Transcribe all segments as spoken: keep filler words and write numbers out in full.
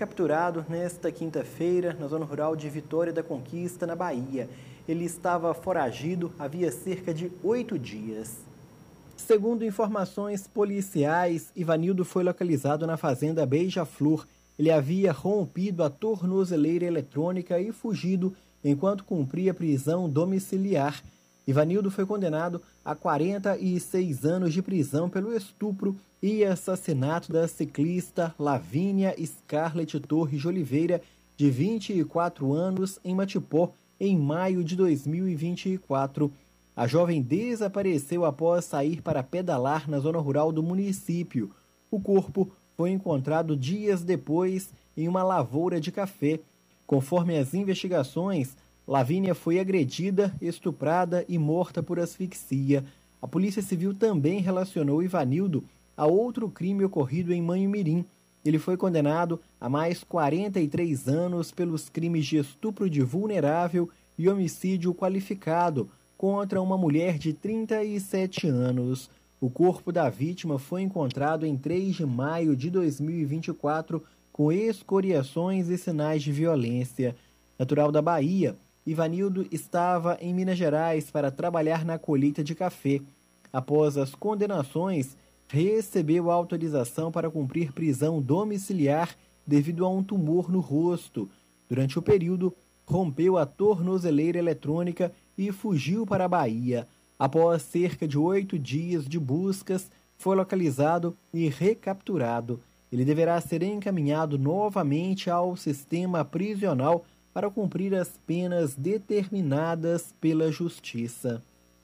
recapturado nesta quinta-feira na zona rural de Vitória da Conquista, na Bahia. Ele estava foragido havia cerca de oito dias. Segundo informações policiais, Ivanildo foi localizado na fazenda Beija-Flor. Ele havia rompido a tornozeleira eletrônica e fugido enquanto cumpria prisão domiciliar. Ivanildo foi condenado a quarenta e seis anos de prisão pelo estupro e assassinato da ciclista Lavínia Scarlett Torres de Oliveira, de vinte e quatro anos, em Matipó, em maio de dois mil e vinte e quatro. A jovem desapareceu após sair para pedalar na zona rural do município. O corpo foi encontrado dias depois em uma lavoura de café. Conforme as investigações, Lavínia foi agredida, estuprada e morta por asfixia. A Polícia Civil também relacionou Ivanildo a outro crime ocorrido em Manhumirim. Ele foi condenado a mais quarenta e três anos pelos crimes de estupro de vulnerável e homicídio qualificado contra uma mulher de trinta e sete anos. O corpo da vítima foi encontrado em três de maio de dois mil e vinte e quatro com escoriações e sinais de violência. Natural da Bahia, Ivanildo estava em Minas Gerais para trabalhar na colheita de café. Após as condenações, recebeu autorização para cumprir prisão domiciliar devido a um tumor no rosto. Durante o período, rompeu a tornozeleira eletrônica e fugiu para a Bahia. Após cerca de oito dias de buscas, foi localizado e recapturado. Ele deverá ser encaminhado novamente ao sistema prisional para cumprir as penas determinadas pela Justiça.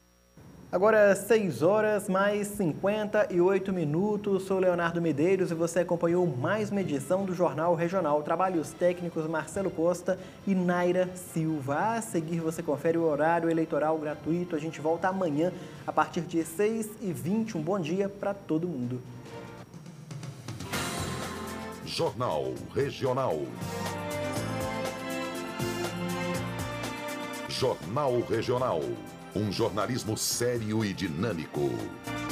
Agora, seis horas mais cinquenta e oito minutos. Sou Leonardo Medeiros e você acompanhou mais uma edição do Jornal Regional. Trabalhos técnicos Marcelo Costa e Naira Silva. A seguir você confere o horário eleitoral gratuito. A gente volta amanhã a partir de seis e vinte. Um bom dia para todo mundo. Jornal Regional. Jornal Regional. Um jornalismo sério e dinâmico.